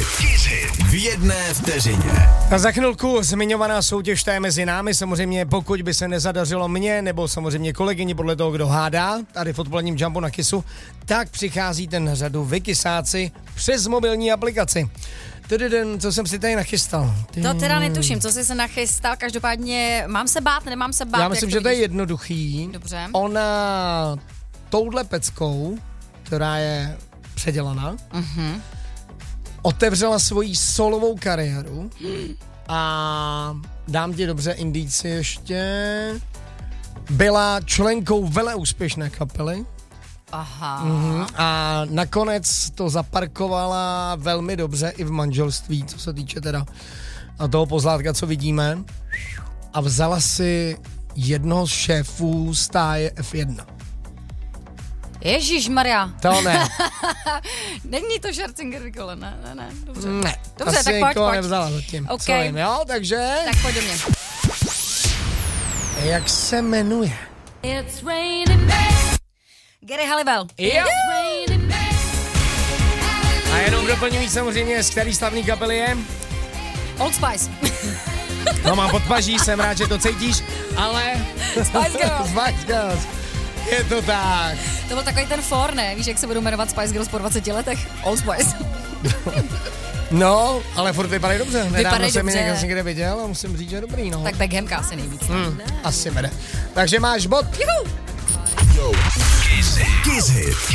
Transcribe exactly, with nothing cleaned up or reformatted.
Hit. Kiss Hit. V jedné vteřině. A za chvilku zmiňovaná soutěž, ta je mezi námi. Samozřejmě pokud by se nezadařilo mně, nebo samozřejmě kolegyni podle toho, kdo hádá, tady v odpoledním Jumpu na Kissu, tak přicházíte na řadu vy kysáci přes mobilní aplikaci. Tedy den, co jsem si tady nachystal. Ty... To teda netuším, co jsi se nachystal, každopádně mám se bát, nemám se bát. Já myslím, to že to je vidíš? jednoduchý. Dobře. Ona touhle peckou, která je předělaná, Uh-huh. otevřela svoji solovou kariéru a dám ti dobře indici ještě, byla členkou veleúspěšné kapely. Aha. Mhm. A nakonec to zaparkovala velmi dobře i v manželství, co se týče teda a toho pozlátka, co vidíme. A vzala si jednoho z šéfů stáje F jedna. Ježišmarja. To ne. Není to Scherzinger Vikole, ne, ne, ne, dobře. Ne, Dobře, asi tak pojď, nikoho pojď. nevzala zatím. OK. Co jim, jo, takže... Tak pojď do mě. Jak se jmenuje? It's raining men. Gary Halliwell. Jo. Raining men. A jenom doplňují samozřejmě, z který slavný kapely je. Old Spice. No mám podpaží, jsem rád, že to cítíš, ale... Spice Girls. Spice Girls. Je to tak. To byl takový ten for, ne? Víš, jak se budou jmenovat Spice Girls po dvaceti letech? Old Spice. No, ale furt vypadají dobře. Nedávno Vypadají jsem dobře. je někde, někde viděl a musím říct, že je dobrý, no. Tak Beckhamka asi nejvíc. Hmm, asi vede. Takže máš bod. Juhu. Kiss Hit. Kiss Hit.